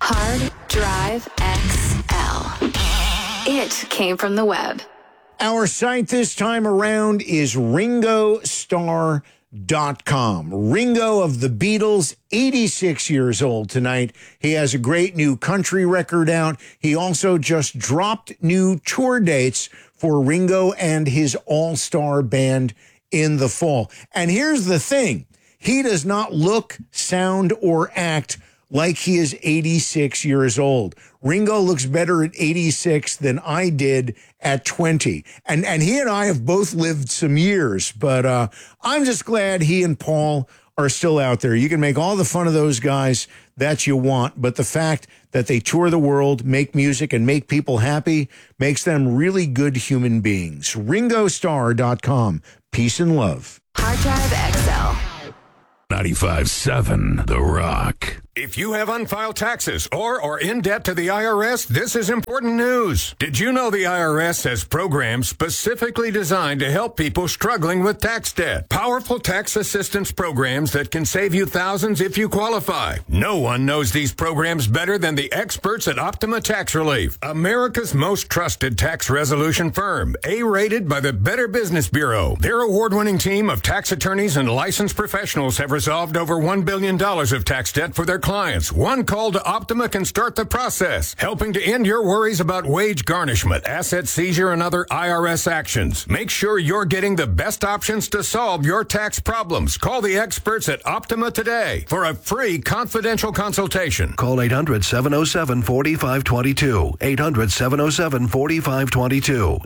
Hard Drive XL. It came from the web. Our site this time around is RingoStar.com. Ringo of the Beatles, 86 years old tonight. He has a great new country record out. He also just dropped new tour dates for Ringo and his all-star band in the fall. And here's the thing. He does not look, sound, or act like he is 86 years old. Ringo looks better at 86 than I did at 20. And he and I have both lived some years, but I'm just glad he and Paul are still out there. You can make all the fun of those guys that you want, but the fact that they tour the world, make music, and make people happy makes them really good human beings. RingoStar.com. Peace and love. Hard Drive XL. 95.7 The Rock. If you have unfiled taxes or are in debt to the IRS, this is important news. Did you know the IRS has programs specifically designed to help people struggling with tax debt? Powerful tax assistance programs that can save you thousands if you qualify. No one knows these programs better than the experts at Optima Tax Relief, America's most trusted tax resolution firm, A-rated by the Better Business Bureau. Their award-winning team of tax attorneys and licensed professionals have resolved over $1 billion of tax debt for their clients. One call to Optima can start the process, helping to end your worries about wage garnishment, asset seizure, and other IRS actions. Make sure you're getting the best options to solve your tax problems. Call the experts at Optima today for a free confidential consultation. Call 800-707-4522. 800-707-4522.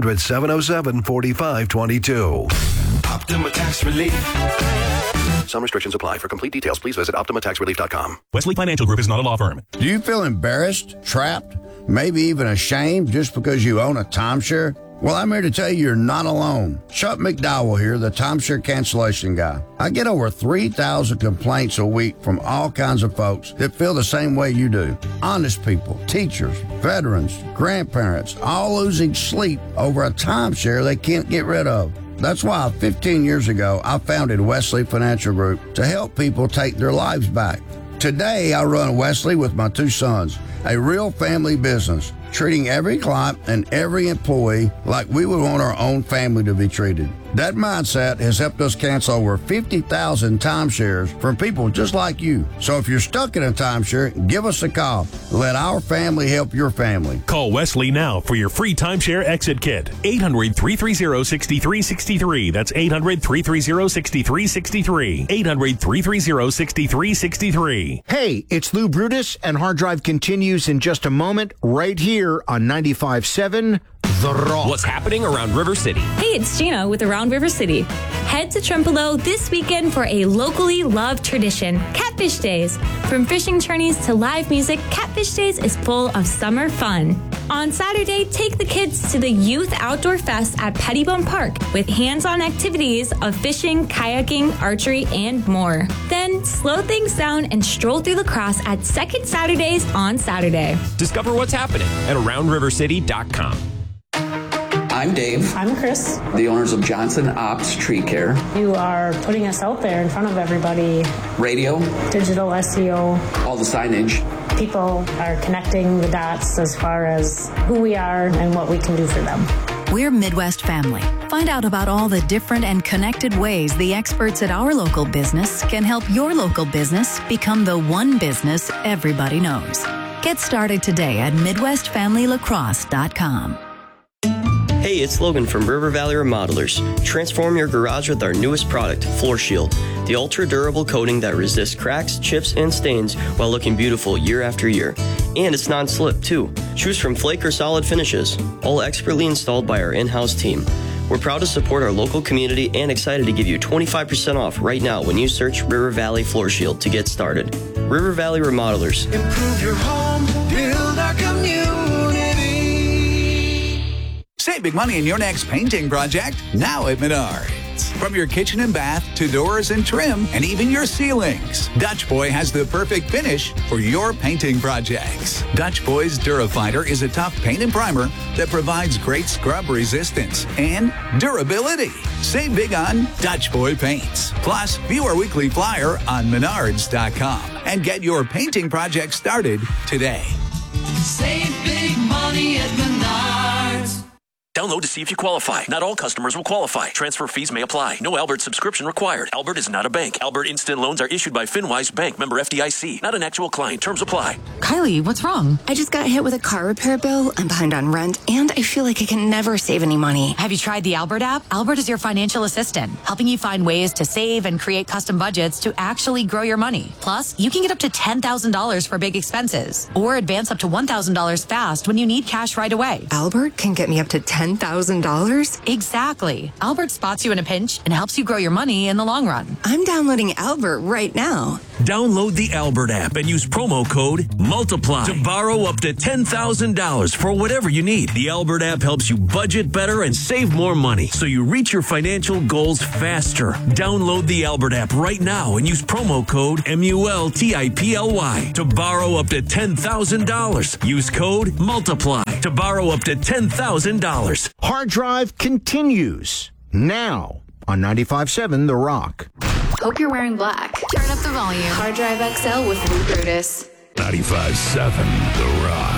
800-707-4522. Optima Tax Relief. Some restrictions apply. For complete details, please visit OptimaTaxRelief.com. Wesley Financial Group is not a law firm. Do you feel embarrassed, trapped, maybe even ashamed just because you own a timeshare? Well, I'm here to tell you you're not alone. Chuck McDowell here, the timeshare cancellation guy. I get over 3,000 complaints a week from all kinds of folks that feel the same way you do. Honest people, teachers, veterans, grandparents, all losing sleep over a timeshare they can't get rid of. That's why 15 years ago, I founded Wesley Financial Group to help people take their lives back. Today, I run Wesley with my two sons, a real family business, treating every client and every employee like we would want our own family to be treated. That mindset has helped us cancel over 50,000 timeshares from people just like you. So if you're stuck in a timeshare, give us a call. Let our family help your family. Call Wesley now for your free timeshare exit kit. 800-330-6363. That's 800-330-6363. 800-330-6363. Hey, it's Lou Brutus, and Hard Drive continues in just a moment right here on 95.7 The Rock. What's happening around River City? Hey, it's Gina with Around River City. Head to Trempealeau this weekend for a locally loved tradition, Catfish Days. From fishing tourneys to live music, Catfish Days is full of summer fun. On Saturday, take the kids to the Youth Outdoor Fest at Pettibone Park with hands-on activities of fishing, kayaking, archery, and more. Then slow things down and stroll through La Crosse at Second Saturdays on Saturday. Discover what's happening at AroundRiverCity.com. I'm Dave. I'm Chris. The owners of Johnson Ops Tree Care. You are putting us out there in front of everybody. Radio. Digital SEO. All the signage. People are connecting the dots as far as who we are and what we can do for them. We're Midwest Family. Find out about all the different and connected ways the experts at our local business can help your local business become the one business everybody knows. Get started today at MidwestFamilyLaCrosse.com. Hey, it's Logan from River Valley Remodelers. Transform your garage with our newest product, Floor Shield. The ultra-durable coating that resists cracks, chips, and stains while looking beautiful year after year. And it's non-slip, too. Choose from flake or solid finishes, all expertly installed by our in-house team. We're proud to support our local community and excited to give you 25% off right now when you search River Valley Floor Shield to get started. River Valley Remodelers. Improve your home, build our community. Save big money in your next painting project now at Menards. From your kitchen and bath to doors and trim and even your ceilings, Dutch Boy has the perfect finish for your painting projects. Dutch Boy's Durafighter is a tough paint and primer that provides great scrub resistance and durability. Save big on Dutch Boy paints. Plus, view our weekly flyer on Menards.com and get your painting project started today. Save big money at Menards. Download to see if you qualify. Not all customers will qualify. Transfer fees may apply. No Albert subscription required. Albert is not a bank. Albert Instant Loans are issued by FinWise Bank, member FDIC. Not an actual client. Terms apply. Kylie, what's wrong? I just got hit with a car repair bill. I'm behind on rent, and I feel like I can never save any money. Have you tried the Albert app? Albert is your financial assistant, helping you find ways to save and create custom budgets to actually grow your money. Plus, you can get up to $10,000 for big expenses, or advance up to $1,000 fast when you need cash right away. Albert can get me up to $10,000? Exactly. Albert spots you in a pinch and helps you grow your money in the long run. I'm downloading Albert right now. Download the Albert app and use promo code MULTIPLY to borrow up to $10,000 for whatever you need. The Albert app helps you budget better and save more money so you reach your financial goals faster. Download the Albert app right now and use promo code MULTIPLY to borrow up to $10,000. Use code MULTIPLY to borrow up to $10,000. Hard Drive continues now on 95.7 The Rock. Hope you're wearing black. Turn up the volume. Hard Drive XL with Lou Brutus. 95.7 The Rock.